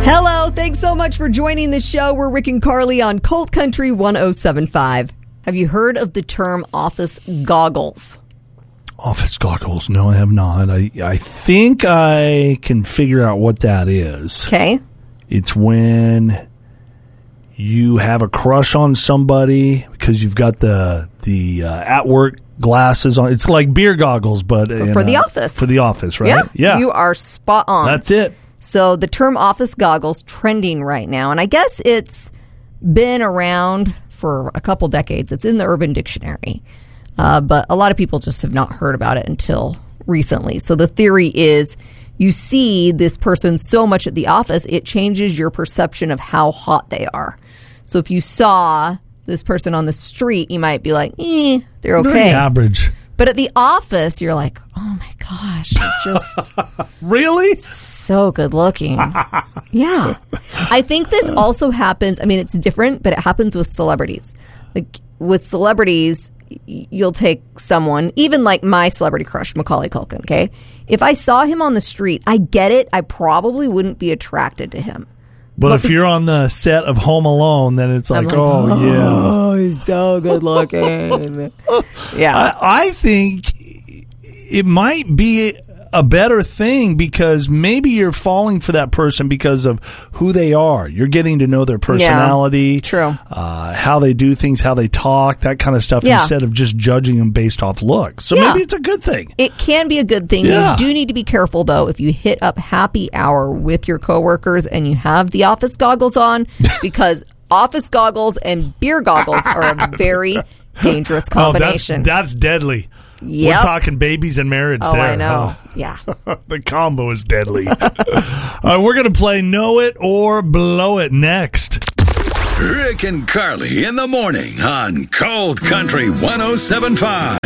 Hello, thanks so much for joining the show. We're Rick and Carly on Cold Country 107.5. Have you heard of the term office goggles? Office goggles? No, I have not. I think I can figure out what that is. Okay. It's when you have a crush on somebody because you've got the at-work glasses on. It's like beer goggles, but for the office. For the office, right? Yeah. You are spot on. That's it. So the term office goggles trending right now, and I guess it's been around for a couple decades. It's in the Urban Dictionary, but a lot of people just have not heard about it until recently. So the theory is you see this person so much at the office, it changes your perception of how hot they are. So if you saw this person on the street, you might be like, they're okay. Very average. But at the office, you're like, oh my gosh, just really so good looking. Yeah. I think this also happens. I mean, it's different, but it happens with celebrities. Like with celebrities, you'll take someone, even like my celebrity crush, Macaulay Culkin, okay? If I saw him on the street, I get it. I probably wouldn't be attracted to him. But if you're on the set of Home Alone, then it's like, oh, he's so good looking. Yeah. I think it might be a better thing because maybe you're falling for that person because of who they are. You're getting to know their personality. Yeah, true. How they do things, how they talk, that kind of stuff, instead of just judging them based off looks. So maybe it's a good thing. It can be a good thing. Yeah. You do need to be careful, though, if you hit up happy hour with your coworkers and you have the office goggles on, because office goggles and beer goggles are a very dangerous combination. Oh, that's deadly. Yep. We're talking babies and marriage there. I know. Yeah. The combo is deadly. All right, we're going to play Know It or Blow It next. Rick and Carly in the morning on Cold Country 107.5.